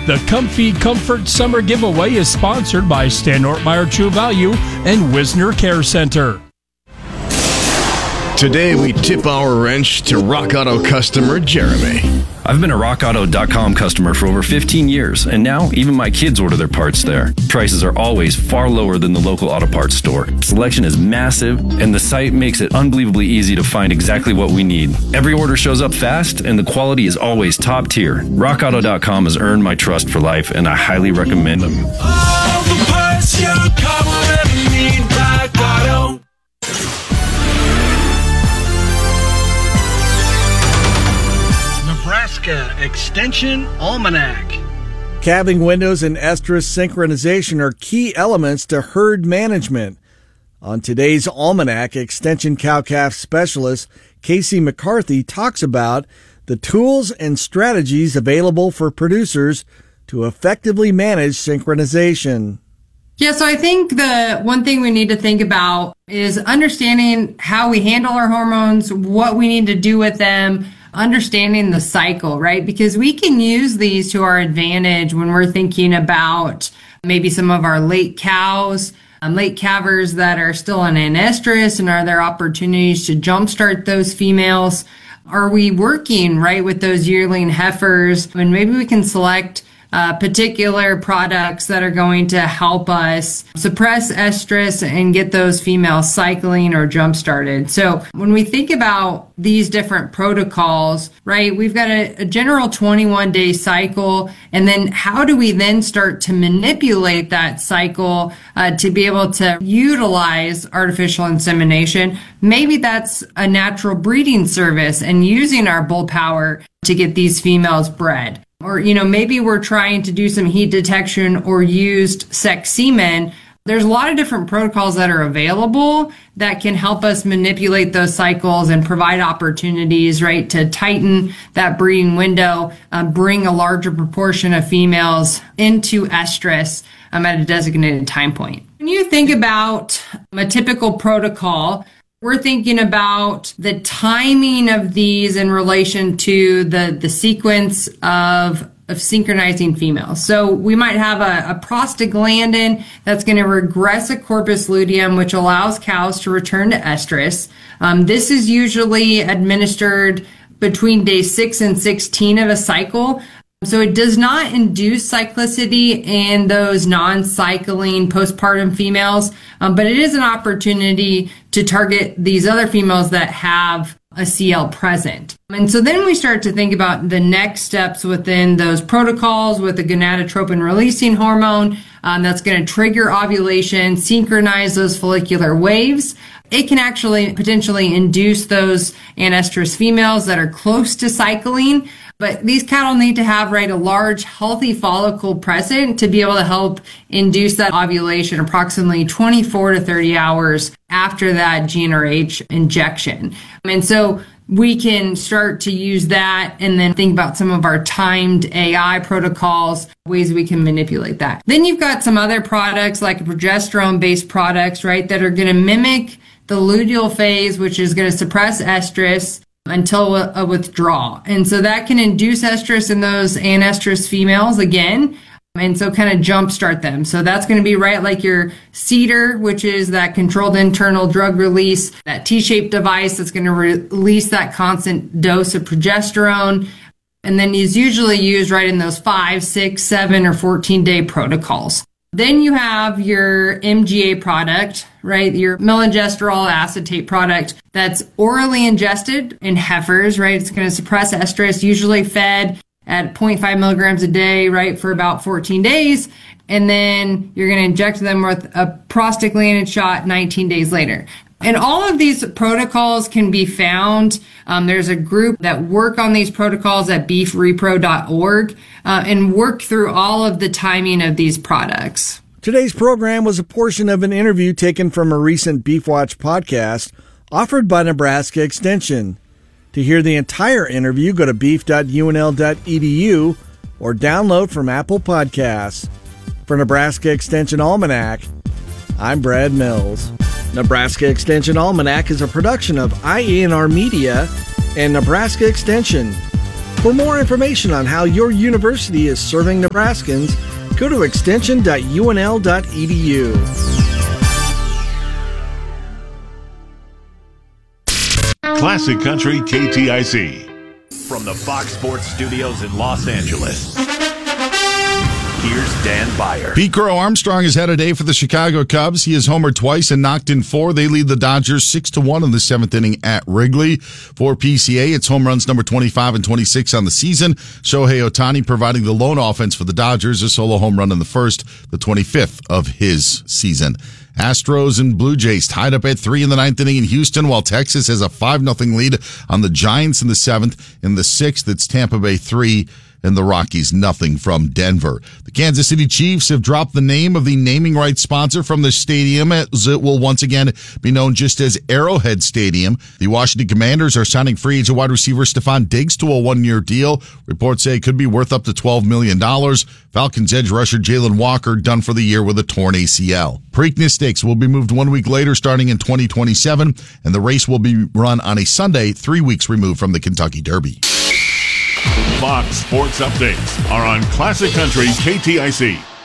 The Comfy Comfort Summer Giveaway is sponsored by Stan Ortmeyer True Value and Wisner Care Center. Today, we tip our wrench to Rock Auto customer Jeremy. I've been a RockAuto.com customer for over 15 years, and now even my kids order their parts there. Prices are always far lower than the local auto parts store. Selection is massive, and the site makes it unbelievably easy to find exactly what we need. Every order shows up fast, and the quality is always top tier. RockAuto.com has earned my trust for life, and I highly recommend them. All the parts your car will ever need, Rock Auto. Nebraska Extension Almanac. Calving windows and estrus synchronization are key elements to herd management. On today's Almanac, Extension cow-calf specialist Casey McCarthy talks about the tools and strategies available for producers to effectively manage synchronization. Yeah, so I think the one thing we need to think about is understanding how we handle our hormones, what we need to do with them, understanding the cycle, right? Because we can use these to our advantage when we're thinking about maybe some of our late cows, late calvers that are still on anestrus, and are there opportunities to jumpstart those females? Are we working right with those yearling heifers? And maybe we can select particular products that are going to help us suppress estrus and get those females cycling or jump started. So when we think about these different protocols, right, we've got a general 21-day cycle, and then how do we then start to manipulate that cycle to be able to utilize artificial insemination? Maybe that's a natural breeding service and using our bull power to get these females bred. Or, maybe we're trying to do some heat detection or used sex semen. There's a lot of different protocols that are available that can help us manipulate those cycles and provide opportunities, right, to tighten that breeding window, bring a larger proportion of females into estrus at a designated time point. When you think about a typical protocol, we're thinking about the timing of these in relation to the sequence of synchronizing females. So we might have a prostaglandin that's going to regress a corpus luteum, which allows cows to return to estrus. This is usually administered between day 6 and 16 of a cycle. So it does not induce cyclicity in those non-cycling postpartum females, but it is an opportunity to target these other females that have a CL present. And so then we start to think about the next steps within those protocols with the gonadotropin releasing hormone that's going to trigger ovulation, synchronize those follicular waves. It can actually potentially induce those anestrus females that are close to cycling. But these cattle need to have, right, a large, healthy follicle present to be able to help induce that ovulation approximately 24 to 30 hours after that GnRH injection. And so we can start to use that and then think about some of our timed AI protocols, ways we can manipulate that. Then you've got some other products like progesterone-based products, right, that are going to mimic the luteal phase, which is going to suppress estrus until a withdrawal. And so that can induce estrus in those anestrus females again, and so kind of jumpstart them. So that's going to be right like your CEDAR, which is that controlled internal drug release, that T-shaped device that's going to release that constant dose of progesterone, and then is usually used right in those 5, 6, 7, or 14-day protocols. Then you have your MGA product, right? Your melangestrol acetate product that's orally ingested in heifers, right? It's going to suppress estrus, usually fed at 0.5 milligrams a day, right, for about 14 days. And then you're going to inject them with a prostaglandin shot 19 days later. And all of these protocols can be found. There's a group that work on these protocols at beefrepro.org and work through all of the timing of these products. Today's program was a portion of an interview taken from a recent Beef Watch podcast offered by Nebraska Extension. To hear the entire interview, go to beef.unl.edu or download from Apple Podcasts. For Nebraska Extension Almanac, I'm Brad Mills. Nebraska Extension Almanac is a production of IANR Media and Nebraska Extension. For more information on how your university is serving Nebraskans, go to extension.unl.edu. Classic Country KTIC. From the Fox Sports Studios in Los Angeles, here's Dan Beyer. Pete Crow Armstrong has had a day for the Chicago Cubs. He has homered twice and knocked in 4. They lead the Dodgers 6-1 in the 7th inning at Wrigley. For PCA, it's home runs number 25 and 26 on the season. Shohei Ohtani providing the lone offense for the Dodgers, a solo home run in the first, the 25th of his season. Astros and Blue Jays tied up at 3 in the 9th inning in Houston, while Texas has a 5-0 lead on the Giants in the 7th. In the 6th, it's Tampa Bay 3 and the Rockies 0 from Denver. The Kansas City Chiefs have dropped the name of the naming rights sponsor from the stadium, as it will once again be known just as Arrowhead Stadium. The Washington Commanders are signing free agent wide receiver Stephon Diggs to a 1-year deal. Reports say it could be worth up to $12 million. Falcons edge rusher Jalen Walker done for the year with a torn ACL. Preakness Stakes will be moved 1 week later starting in 2027, and the race will be run on a Sunday 3 weeks removed from the Kentucky Derby. Fox Sports Updates are on Classic Country KTIC.